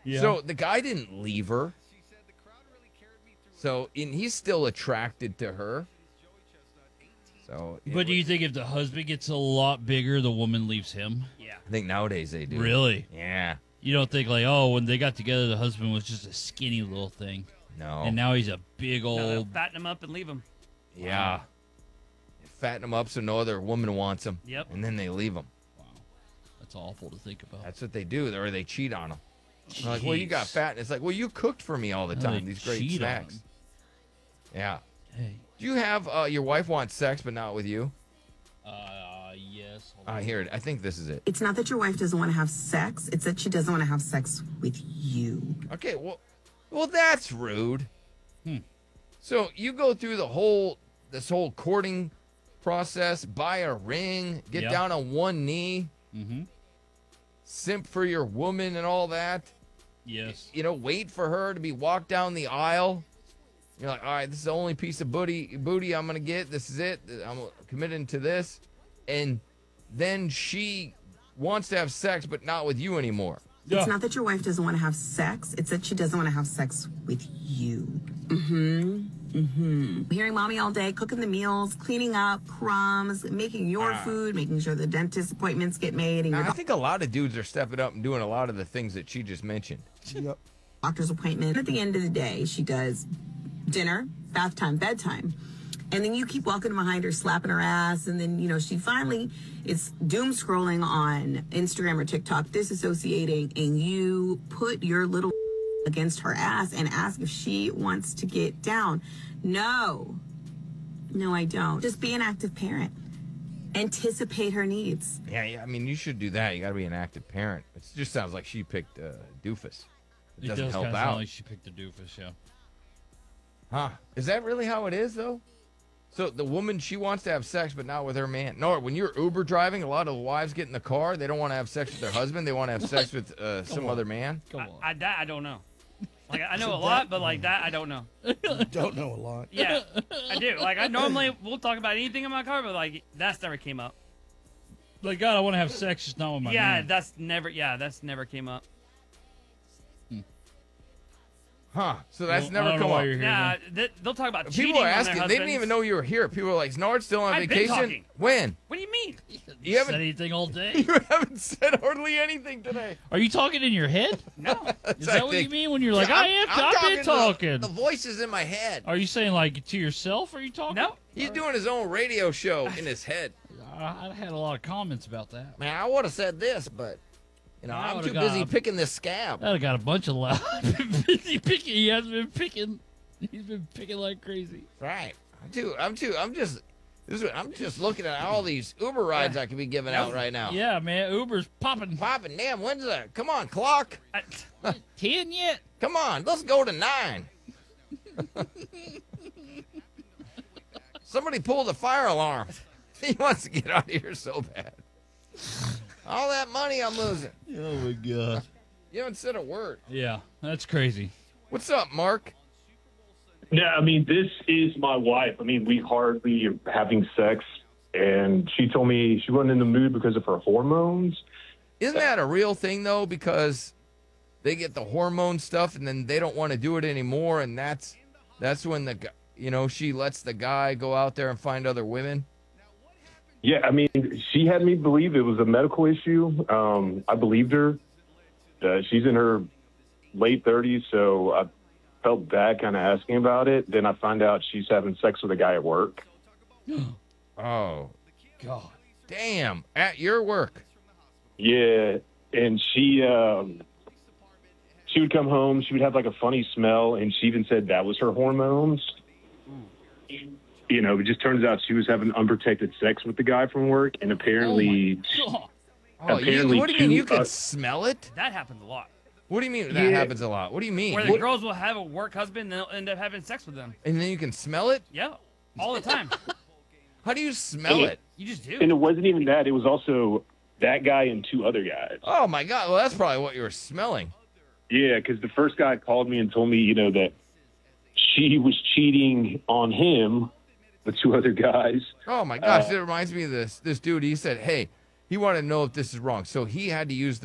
Yeah. So the guy didn't leave her. So and he's still attracted to her. So, But do you think if the husband gets a lot bigger, the woman leaves him? Yeah. I think nowadays they do. Really? Yeah. You don't think like, oh, when they got together, the husband was just a skinny little thing, No. and now he's a big No, they'll old. fatten him up and leave him. Yeah. Fatten them up so no other woman wants them. Yep. And then they leave them. Wow, that's awful to think about. That's what they do, or they cheat on them. They're like, well, you got fat. And it's like, well, you cooked for me all the No, time. they These great cheat on snacks. 'em. Yeah. Hey, Do you have your wife wants sex, but not with you? yes. Hold I on. hear it. I think this is it. It's not that your wife doesn't want to have sex. It's that she doesn't want to have sex with you. Okay. Well, that's rude. So you go through this whole courting process, buy a ring, get Yeah. down on one knee, Mm-hmm. simp for your woman and all that. Yes. You know, wait for her to be walked down the aisle. You're like, all right, this is the only piece of booty I'm gonna get. This is it. I'm committing to this, and then she wants to have sex, but not with you anymore. Yeah. It's not that your wife doesn't want to have sex. It's that she doesn't want to have sex with you. Hearing mommy all day, cooking the meals, cleaning up, crumbs, making your food, making sure the dentist appointments get made, and your I think a lot of dudes are stepping up and doing a lot of the things that she just mentioned. Yep. doctor's appointment. At the end of the day, she does dinner, bath time, bedtime. And then you keep walking behind her, slapping her ass. And then, she finally is doom scrolling on Instagram or TikTok, disassociating. And you put your little against her ass and ask if she wants to get down. No, I don't. Just be an active parent. Anticipate her needs. Yeah, I mean, you should do that. You got to be an active parent. It just sounds like she picked doofus. It doesn't does help kinda out. sound like she picked a doofus, yeah. Huh? Is that really how it is, though? So the woman, she wants to have sex, but not with her man. No, when you're Uber driving, a lot of the wives get in the car. They don't want to have sex with their husband. They want to have sex with some other man. Come on. I don't know. Like, I know a lot, but like that, I don't know. Don't know a lot. Yeah, I do. Like, I normally will talk about anything in my car, but like that's never came up. Like, God, I want to have sex, just not with my man. That's never came up. Huh? So that's I never don't know come why up. you're here. Yeah, then. they'll talk about cheating People are on their asking. They didn't husbands. even know you were here. People are like, "Nard's still on I've been vacation." talking. When? What do you mean? You haven't. Said anything all day? You haven't said hardly anything today. Are you talking in your head? No. Is that what you mean when you're like, Yeah, I've been talking? The voices in my head. Are you saying like to yourself? Are you talking? No. He's doing his own radio show in his head. I had a lot of comments about that. Man, I would have said this, but I I'm would've too busy got- picking this scab. I got a bunch of loud. Busy picking. He has been picking. He's been picking like crazy. Right. I'm just looking at all these Uber rides I could be giving out right now. Yeah, man. Uber's popping. Popping, damn, when's that? Come on, clock. 10 yet? Come on, let's go to 9. Somebody pull the fire alarm. He wants to get out of here so bad. All that money I'm losing. Oh my god. You haven't said a word. Yeah, that's crazy. What's up, Mark? Yeah, I mean, this is my wife. I mean, we hardly are having sex, and she told me she wasn't in the mood because of her hormones. Isn't that a real thing, though? Because they get the hormone stuff, and then they don't want to do it anymore, and that's when she lets the guy go out there and find other women. Yeah, I mean, she had me believe it was a medical issue. I believed her. She's in her late 30s, so I felt bad kind of asking about it. Then I find out she's having sex with a guy at work. Oh, God. damn. At your work. Yeah, and she would come home. She would have like a funny smell, and she even said that was her hormones. It just turns out she was having unprotected sex with the guy from work, and apparently, God. Oh, Apparently what do you mean? two, You could smell it? That happens a lot. What do you mean that Yeah. happens a lot? What do you mean? Where the What- girls will have a work husband and they'll end up having sex with them. and then you can smell it? Yeah, all the time. How do you smell it? You just do. and it wasn't even that. It was also that guy and two other guys. Oh, my God. Well, that's probably what you were smelling. Yeah, because the first guy called me and told me, that she was cheating on him with two other guys. Oh, my gosh. It reminds me of this dude. He said, hey, he wanted to know if this is wrong. So he had to use the